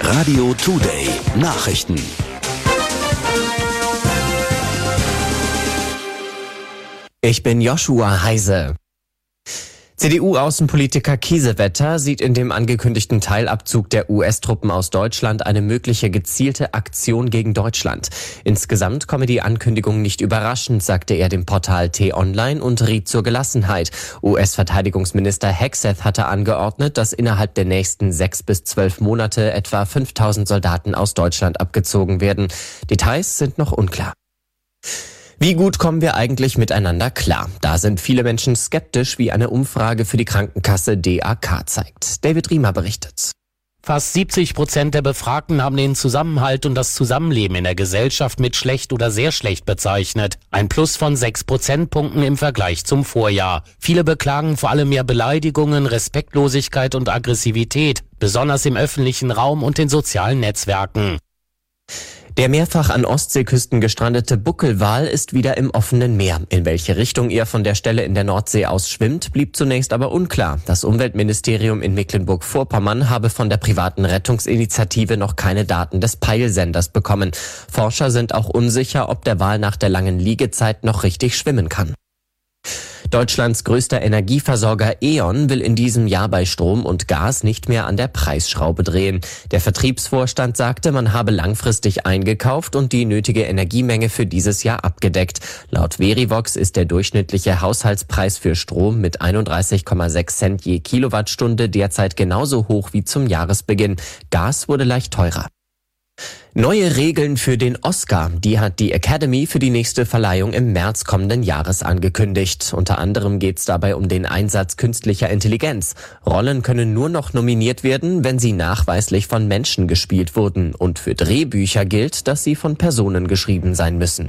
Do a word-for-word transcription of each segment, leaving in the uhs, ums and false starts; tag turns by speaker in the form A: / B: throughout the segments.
A: Radio Today Nachrichten.
B: Ich bin Joshua Heise. C D U-Außenpolitiker Kiesewetter sieht in dem angekündigten Teilabzug der U S-Truppen aus Deutschland eine mögliche gezielte Aktion gegen Deutschland. Insgesamt komme die Ankündigung nicht überraschend, sagte er dem Portal T-Online und riet zur Gelassenheit. U S-Verteidigungsminister Hegseth hatte angeordnet, dass innerhalb der nächsten sechs bis zwölf Monate etwa fünftausend Soldaten aus Deutschland abgezogen werden. Details sind noch unklar. Wie gut kommen wir eigentlich miteinander klar? Da sind viele Menschen skeptisch, wie eine Umfrage für die Krankenkasse D A K zeigt. David Riemer berichtet.
C: Fast siebzig Prozent der Befragten haben den Zusammenhalt und das Zusammenleben in der Gesellschaft mit schlecht oder sehr schlecht bezeichnet. Ein Plus von sechs Prozentpunkten im Vergleich zum Vorjahr. Viele beklagen vor allem mehr Beleidigungen, Respektlosigkeit und Aggressivität, besonders im öffentlichen Raum und in sozialen Netzwerken.
B: Der mehrfach an Ostseeküsten gestrandete Buckelwal ist wieder im offenen Meer. In welche Richtung er von der Stelle in der Nordsee aus schwimmt, blieb zunächst aber unklar. Das Umweltministerium in Mecklenburg-Vorpommern habe von der privaten Rettungsinitiative noch keine Daten des Peilsenders bekommen. Forscher sind auch unsicher, ob der Wal nach der langen Liegezeit noch richtig schwimmen kann. Deutschlands größter Energieversorger E.ON will in diesem Jahr bei Strom und Gas nicht mehr an der Preisschraube drehen. Der Vertriebsvorstand sagte, man habe langfristig eingekauft und die nötige Energiemenge für dieses Jahr abgedeckt. Laut Verivox ist der durchschnittliche Haushaltspreis für Strom mit einunddreißig Komma sechs Cent je Kilowattstunde derzeit genauso hoch wie zum Jahresbeginn. Gas wurde leicht teurer. Neue Regeln für den Oscar, die hat die Academy für die nächste Verleihung im März kommenden Jahres angekündigt. Unter anderem geht es dabei um den Einsatz künstlicher Intelligenz. Rollen können nur noch nominiert werden, wenn sie nachweislich von Menschen gespielt wurden. Und für Drehbücher gilt, dass sie von Personen geschrieben sein müssen.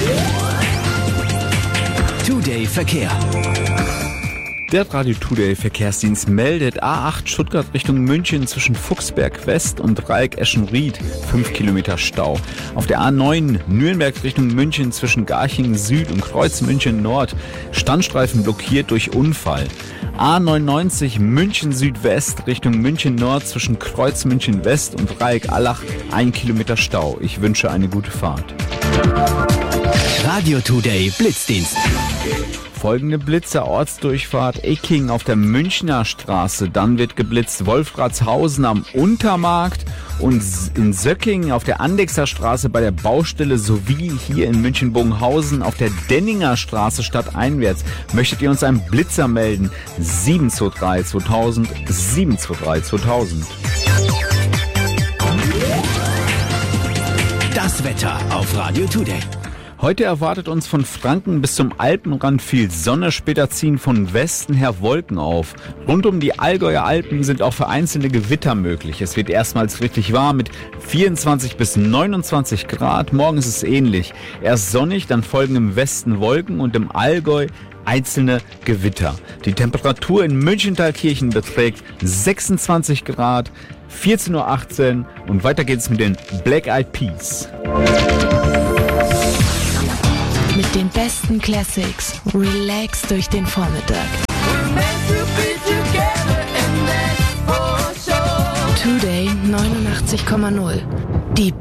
A: Today Verkehr.
D: Der Radio Today Verkehrsdienst meldet A acht Stuttgart Richtung München zwischen Fuchsberg West und Dreieck-Eschenried fünf Kilometer Stau. Auf der A neun Nürnberg Richtung München zwischen Garching Süd und Kreuz München Nord Standstreifen blockiert durch Unfall. A neunundneunzig München Südwest Richtung München Nord zwischen Kreuz München West und Dreieck-Allach ein Kilometer Stau. Ich wünsche eine gute Fahrt.
A: Radio Today Blitzdienst.
D: Folgende Blitzer: Ortsdurchfahrt Ecking auf der Münchner Straße. Dann wird geblitzt Wolfratshausen am Untermarkt und in Söcking auf der Andexer Straße bei der Baustelle sowie hier in München-Bogenhausen auf der Denninger Straße stadteinwärts. Möchtet ihr uns einen Blitzer melden? sieben zwei drei zweitausend, sieben zwei drei zweitausend.
A: Das Wetter auf Radio Today.
D: Heute erwartet uns von Franken bis zum Alpenrand viel Sonne, später ziehen von Westen her Wolken auf. Rund um die Allgäuer Alpen sind auch vereinzelte Gewitter möglich. Es wird erstmals richtig warm mit vierundzwanzig bis neunundzwanzig Grad. Morgen ist es ähnlich. Erst sonnig, dann folgen im Westen Wolken und im Allgäu einzelne Gewitter. Die Temperatur in Münchentalkirchen beträgt sechsundzwanzig Grad, vierzehn Uhr achtzehn und weiter geht's mit den Black Eyed Peas.
E: Mit den besten Classics. Relax durch den Vormittag. Today neunundachtzig Komma null. Die